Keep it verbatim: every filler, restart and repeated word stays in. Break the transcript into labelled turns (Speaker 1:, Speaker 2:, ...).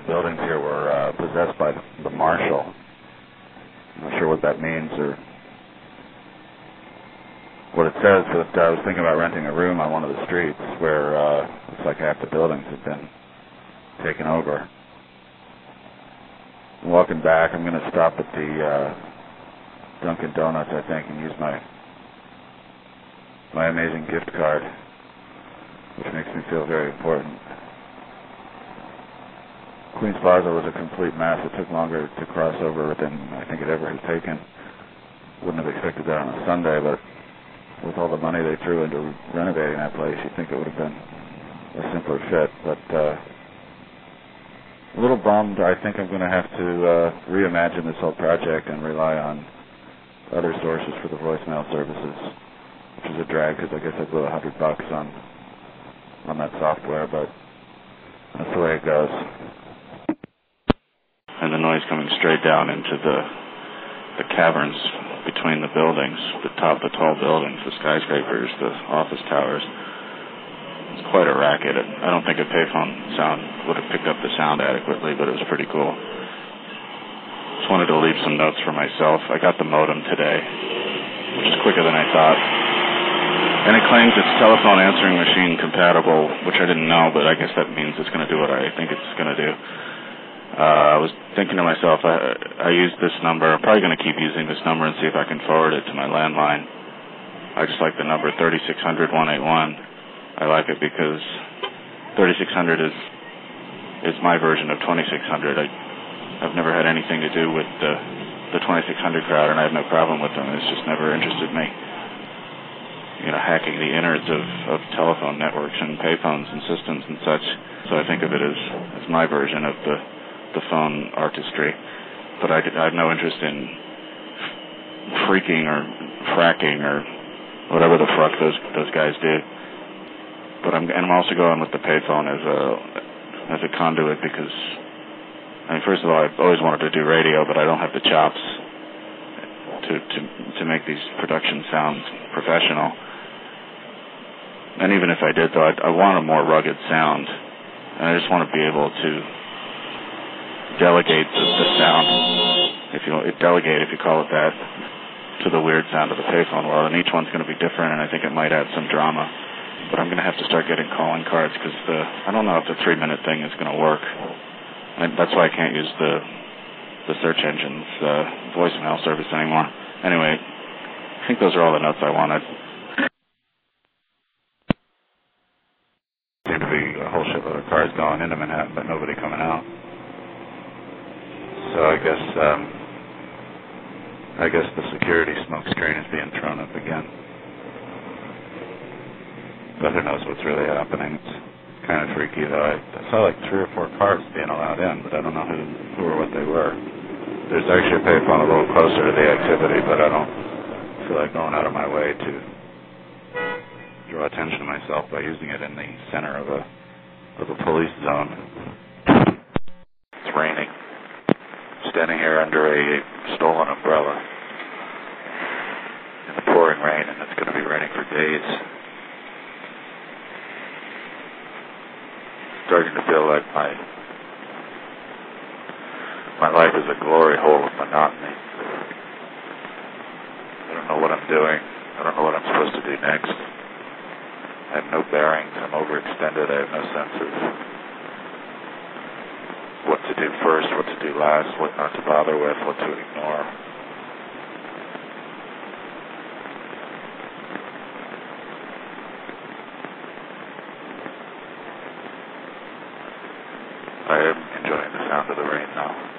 Speaker 1: buildings here were uh, possessed by the marshal. I'm not sure what that means or what it says, but I was thinking about renting a room on one of the streets where uh, looks like half the buildings have been taken over. I'm walking back. I'm going to stop at the uh, Dunkin' Donuts, I think, and use my my amazing gift card, which makes me feel very important. Queens Plaza was a complete mess. It took longer to cross over than I think it ever had taken. Wouldn't have expected that on a Sunday, but with all the money they threw into renovating that place, you'd think it would have been a simpler fit. But uh, a little bummed. I think I'm going to have to uh, reimagine this whole project and rely on other sources for the voicemail services, which is a drag because I guess I blew a hundred bucks on on that software, but that's the way it goes.
Speaker 2: And the noise coming straight down into the the caverns between the buildings, the top, the tall buildings, the skyscrapers, the office towers. It's quite a racket. I don't think a payphone sound would have picked up the sound adequately, but it was pretty cool. Just wanted to leave some notes for myself. I got the modem today, which is quicker than I thought. And it claims it's telephone answering machine compatible, which I didn't know, but I guess that means it's going to do what I think it's going to do. Uh, I was thinking to myself, I, I used this number. I'm probably going to keep using this number and see if I can forward it to my landline. I just like the number thirty-six hundred, one eighty-one. I like it because thirty-six hundred is is my version of twenty-six hundred. I, I've never had anything to do with the, the twenty-six hundred crowd, and I have no problem with them. It's just never interested me. You know, hacking the innards of, of telephone networks and payphones and systems and such. So I think of it as, as my version of the, the phone artistry. But I, I have no interest in freaking or fracking or whatever the fuck those those guys do. But I'm and I'm also going with the payphone as a as a conduit because, I mean, first of all, I've always wanted to do radio, but I don't have the chops to to to make these productions sound professional. And even if I did, though, I'd, I want a more rugged sound, and I just want to be able to delegate the, the sound, if you delegate, if you call it that, to the weird sound of the payphone world. And each one's going to be different, and I think it might add some drama. But I'm going to have to start getting calling cards because the I don't know if the three-minute thing is going to work. And that's why I can't use the the search engine's uh, voicemail service anymore. Anyway, I think those are all the notes I wanted.
Speaker 1: Seemed to be a whole shitload of cars going into Manhattan, but nobody coming out. So I guess um, I guess the security smoke screen is being thrown up again. But who knows what's really happening? It's kind of freaky, though. I, I saw like three or four cars being allowed in, but I don't know who, who or what they were. There's actually a payphone a little closer to the activity, but I don't feel like going out of my way to draw attention to myself by using it in the center of a of a police zone. It's raining. Standing here under a stolen umbrella in the pouring rain, and it's going to be raining for days. Starting to feel like my my life is a glory hole of monotony. I don't know what I'm doing. I don't know what I'm supposed to do next. I have no bearings. I'm overextended. I have no sense of what to do first, what to do last, what not to bother with, what to ignore. I am enjoying the sound of the rain now.